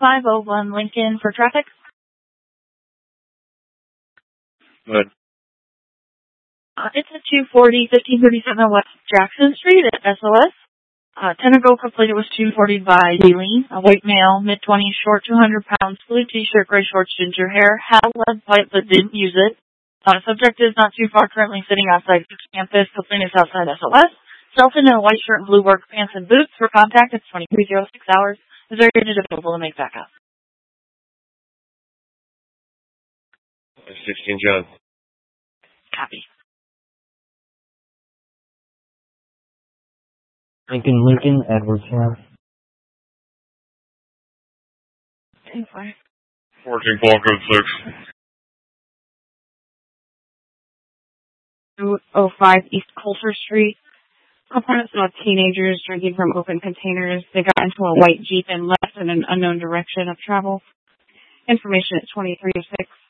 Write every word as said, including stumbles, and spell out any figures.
five oh one Lincoln for traffic. Good. Uh, it's at two forty, fifteen thirty-seven West Jackson Street at S O S. Uh, ten ago completed was two forty by Deline, a white male, mid-twenties, short, two hundred pounds, blue t-shirt, gray shorts, ginger hair, had lead pipe but didn't use it. Uh, subject is not too far, currently sitting outside campus, complaint is outside S O S. Self in a white shirt and blue work pants and boots. For contact, it's twenty-three oh six hours. Is there a unit available to make backup? sixteen John. Copy. Lincoln, Lincoln, Edwards House. fourteen Paul Code six. two oh five East Coulter Street. Components of teenagers drinking from open containers. They got into a white Jeep and left in an unknown direction of travel. Information at twenty-three oh six.